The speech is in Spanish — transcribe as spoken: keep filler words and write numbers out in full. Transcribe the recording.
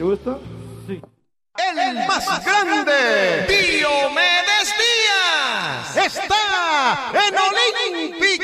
¿Te gusta? Sí. El más grande, Diomedes Díaz, está en Olímpica.